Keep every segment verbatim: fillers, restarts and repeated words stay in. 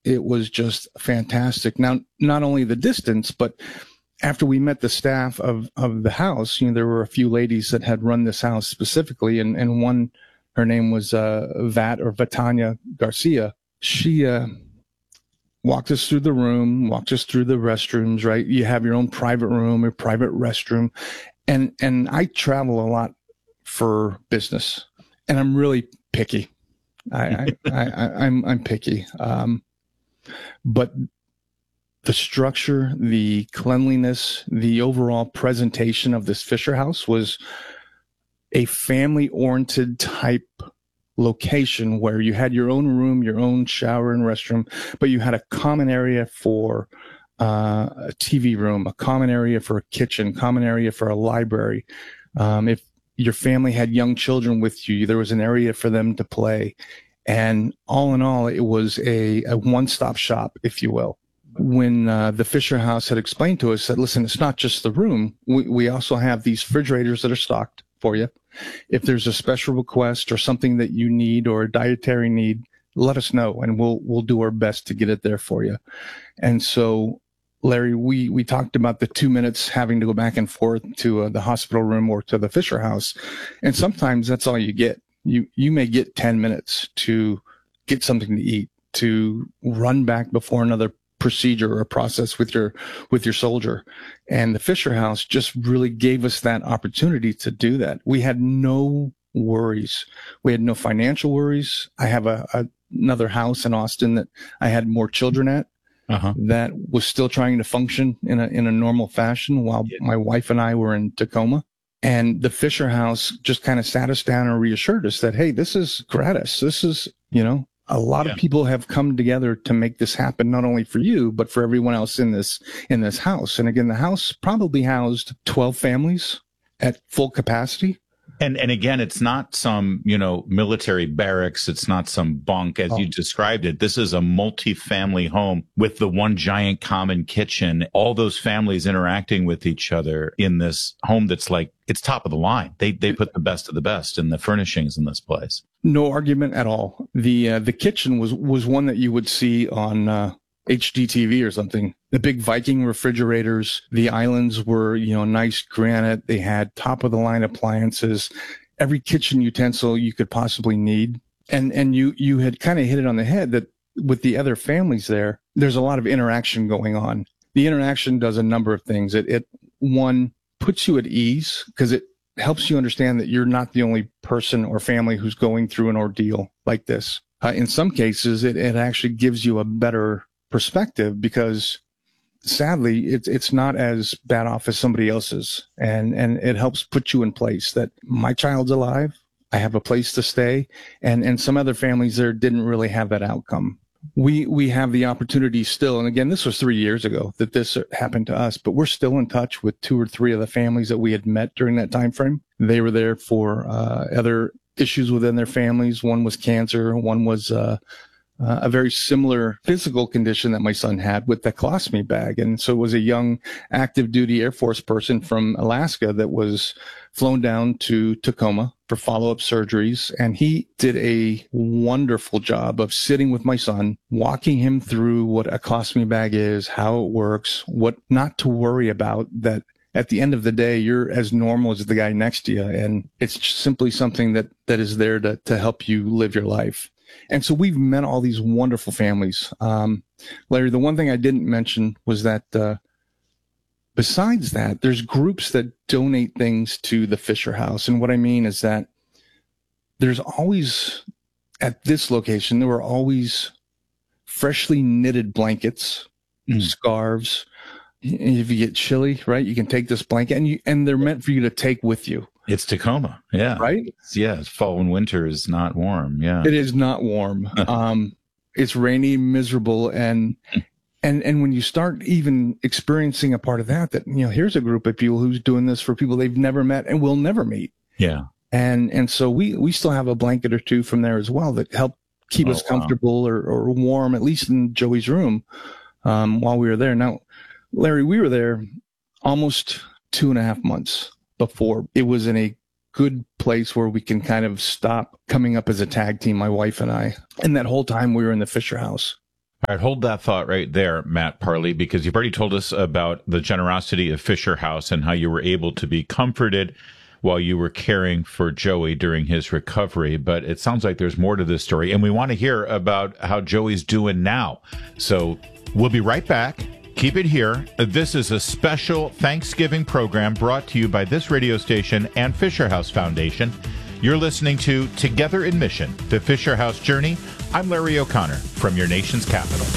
it was just fantastic. Now, not only the distance, but after we met the staff of, of the house, you know, there were a few ladies that had run this house specifically, and, and one, her name was uh, Vat or Vatanya Garcia. She uh, walked us through the room, walked us through the restrooms, right? You have your own private room, your private restroom. And, and I travel a lot for business, and I'm really picky. I, I, I, I I'm, I'm picky. Um, but the structure, the cleanliness, the overall presentation of this Fisher House was a family-oriented type location where you had your own room, your own shower and restroom, but you had a common area for uh, a T V room, a common area for a kitchen, common area for a library. Um, if your family had young children with you, there was an area for them to play. And all in all, it was a, a one-stop shop, if you will. When uh, the Fisher House had explained to us that, listen, it's not just the room. We, we also have these refrigerators that are stocked for you. If there's a special request or something that you need or a dietary need, let us know, and we'll we'll do our best to get it there for you. And so, Larry, we, we talked about the two minutes having to go back and forth to uh, the hospital room or to the Fisher House. And sometimes that's all you get. You, you may get ten minutes to get something to eat, to run back before another procedure or process with your, with your soldier. And the Fisher House just really gave us that opportunity to do that. We had no worries. We had no financial worries. I have a, a another house in Austin that I had more children at. Uh-huh. That was still trying to function in a in a normal fashion while yeah. my wife and I were in Tacoma. And the Fisher House just kind of sat us down and reassured us that, hey, this is gratis. This is, you know, a lot yeah. of people have come together to make this happen, not only for you, but for everyone else in this in this house. And again, the house probably housed twelve families at full capacity. And and again, it's not some, you know, military barracks. It's not some bunk, as oh. you described it. This is a multi-family home with the one giant common kitchen, all those families interacting with each other in this home that's like, it's top of the line. They they put the best of the best in the furnishings in this place. No argument at all. The uh, the kitchen was, was one that you would see on uh, H D T V or something. The big Viking refrigerators, the islands were, you know, nice granite. They had top of the line appliances, every kitchen utensil you could possibly need. And, and you, you had kind of hit it on the head that with the other families there, there's a lot of interaction going on. The interaction does a number of things. It, it one puts you at ease because it helps you understand that you're not the only person or family who's going through an ordeal like this. Uh, in some cases, it, it actually gives you a better perspective because sadly it's it's not as bad off as somebody else's, and and it helps put you in place that my child's alive, I have a place to stay, and and some other families there didn't really have that outcome. We we have the opportunity still, and again, this was three years ago that this happened to us, but we're still in touch with two or three of the families that we had met during that time frame. They were there for uh, other issues within their families. One was cancer, one was uh Uh, a very similar physical condition that my son had with the colostomy bag. And so it was a young active duty Air Force person from Alaska that was flown down to Tacoma for follow-up surgeries. And he did a wonderful job of sitting with my son, walking him through what a colostomy bag is, how it works, what not to worry about, that at the end of the day, you're as normal as the guy next to you. And it's just simply something that, that is there to, to help you live your life. And so we've met all these wonderful families. Um, Larry, the one thing I didn't mention was that uh, besides that, there's groups that donate things to the Fisher House. And what I mean is that there's always, at this location, there were always freshly knitted blankets, mm. scarves. If you get chilly, right, you can take this blanket, and you, and they're meant for you to take with you. It's Tacoma. Yeah. Right? It's, yeah. Fall and winter is not warm. Yeah. It is not warm. um, it's rainy, miserable. And, and, and when you start even experiencing a part of that, that, you know, here's a group of people who's doing this for people they've never met and will never meet. Yeah. And, and so we, we still have a blanket or two from there as well that help keep oh, us comfortable wow. or, or warm, at least in Joey's room, um, while we were there. Now, Larry, we were there almost two and a half months before it was in a good place where we can kind of stop coming up as a tag team, my wife and I. And that whole time we were in the Fisher House. All right, hold that thought right there, Matt Parley, because you've already told us about the generosity of Fisher House and how you were able to be comforted while you were caring for Joey during his recovery. But it sounds like there's more to this story, and we want to hear about how Joey's doing now. So we'll be right back. Keep it here. This is a special Thanksgiving program brought to you by this radio station and Fisher House Foundation. You're listening to Together in Mission, the Fisher House Journey. I'm Larry O'Connor from your nation's capital.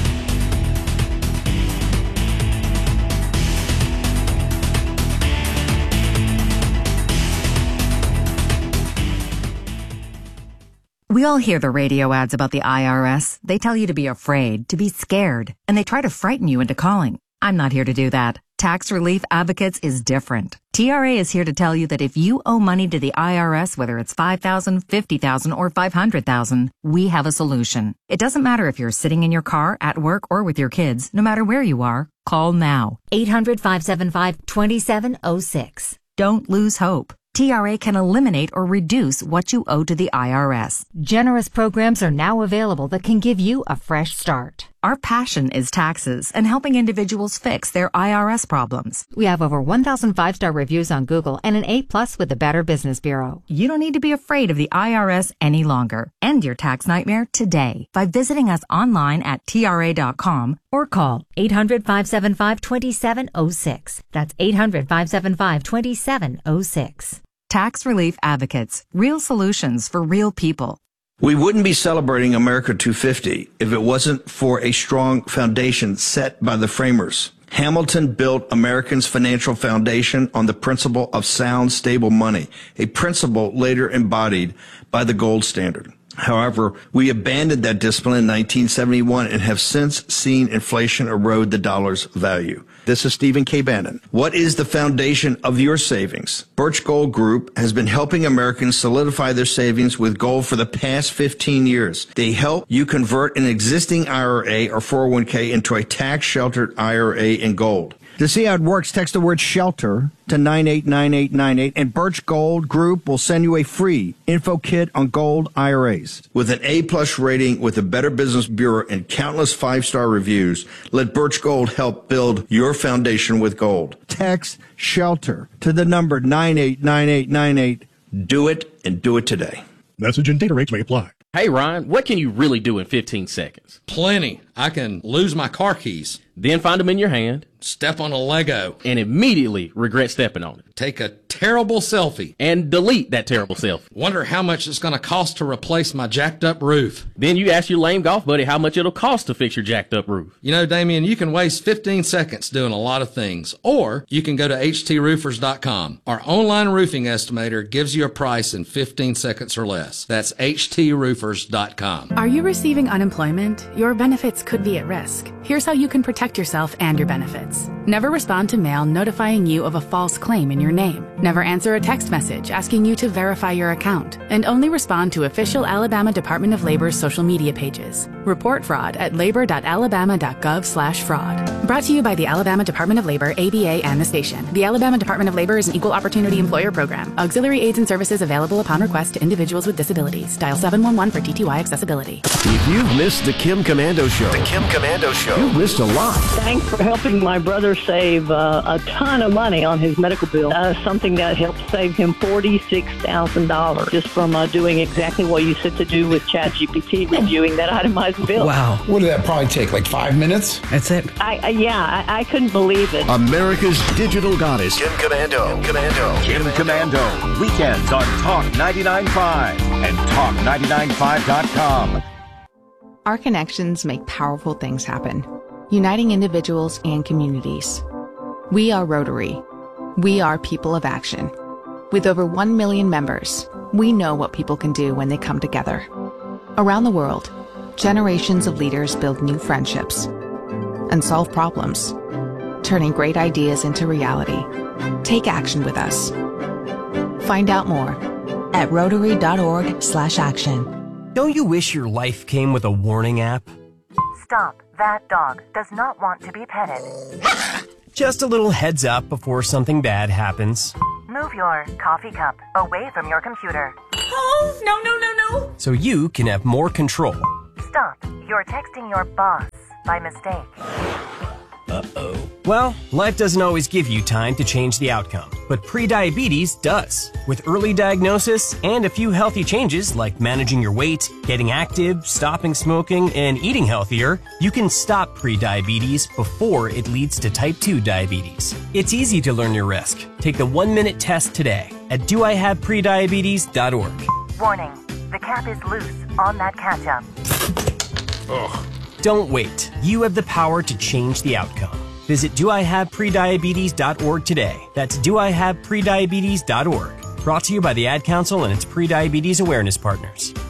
We all hear the radio ads about the I R S. They tell you to be afraid, to be scared, and they try to frighten you into calling. I'm not here to do that. Tax Relief Advocates is different. T R A is here to tell you that if you owe money to the I R S, whether it's five thousand dollars, fifty thousand dollars, or five hundred thousand dollars, we have a solution. It doesn't matter if you're sitting in your car, at work, or with your kids. No matter where you are, call now. eight hundred, five seven five, two seven zero six. Don't lose hope. T R A can eliminate or reduce what you owe to the I R S. Generous programs are now available that can give you a fresh start. Our passion is taxes and helping individuals fix their I R S problems. We have over one thousand five-star reviews on Google and an A plus with the Better Business Bureau. You don't need to be afraid of the I R S any longer. End your tax nightmare today by visiting us online at T R A dot com or call eight hundred, five seven five, two seven zero six. That's eight hundred, five seven five, two seven zero six. Tax Relief Advocates. Real solutions for real people. We wouldn't be celebrating America two fifty if it wasn't for a strong foundation set by the framers. Hamilton built Americans' financial foundation on the principle of sound, stable money, a principle later embodied by the gold standard. However, we abandoned that discipline in nineteen seventy-one and have since seen inflation erode the dollar's value. This is Stephen K. Bannon. What is the foundation of your savings? Birch Gold Group has been helping Americans solidify their savings with gold for the past fifteen years. They help you convert an existing I R A or four oh one k into a tax-sheltered I R A in gold. To see how it works, text the word SHELTER to nine eight nine eight nine eight, and Birch Gold Group will send you a free info kit on gold I R As. With an A-plus rating with the Better Business Bureau and countless five-star reviews, let Birch Gold help build your foundation with gold. Text SHELTER to the number nine eight nine eight nine eight. Do it, and do it today. Message and data rates may apply. Hey, Ryan, what can you really do in fifteen seconds? Plenty. I can lose my car keys. Then find them in your hand. Step on a Lego. And immediately regret stepping on it. Take a terrible selfie. And delete that terrible selfie. Wonder how much it's going to cost to replace my jacked up roof. Then you ask your lame golf buddy how much it'll cost to fix your jacked up roof. You know, Damien, you can waste fifteen seconds doing a lot of things. Or you can go to H T roofers dot com. Our online roofing estimator gives you a price in fifteen seconds or less. That's H T roofers dot com. Are you receiving unemployment? Your benefits could be at risk. Here's how you can protect yourself and your benefits. Never respond to mail notifying you of a false claim in your name. Never answer a text message asking you to verify your account. And only respond to official Alabama Department of Labor's social media pages. Report fraud at labor dot alabama dot gov slash fraud. Brought to you by the Alabama Department of Labor, A B A, and the station. The Alabama Department of Labor is an equal opportunity employer program. Auxiliary aids and services available upon request to individuals with disabilities. Dial seven one one for T T Y accessibility. If you've missed the Kim Komando Show, the Kim Komando Show, you've missed a lot. Thanks for helping my brother save uh, a ton of money on his medical bill. Uh, something that helped save him forty-six thousand dollars just from uh, doing exactly what you said to do with ChatGPT, reviewing that itemized bill. Wow. What did that probably take, like five minutes? That's it. I, I Yeah, I, I couldn't believe it. America's digital goddess, Kim Komando. Kim Komando. Kim Komando. Weekends on Talk ninety-nine point five and talk ninety-nine point five dot com. Our connections make powerful things happen, uniting individuals and communities. We are Rotary. We are people of action. With over one million members, we know what people can do when they come together. Around the world, generations of leaders build new friendships and solve problems, turning great ideas into reality. Take action with us. Find out more at rotary dot org slash action. Don't you wish your life came with a warning app? Stop. That dog does not want to be petted. Just a little heads up before something bad happens. Move your coffee cup away from your computer. Oh, no, no, no, no. So you can have more control. Stop. You're texting your boss by mistake. Uh-oh. Well, life doesn't always give you time to change the outcome, but prediabetes does. With early diagnosis and a few healthy changes like managing your weight, getting active, stopping smoking, and eating healthier, you can stop prediabetes before it leads to type two diabetes. It's easy to learn your risk. Take the one-minute test today at do I have prediabetes dot org. Warning, the cap is loose on that ketchup. Ugh. Don't wait. You have the power to change the outcome. Visit do I have prediabetes dot org today. That's do I have prediabetes dot org. Brought to you by the Ad Council and its Prediabetes Awareness Partners.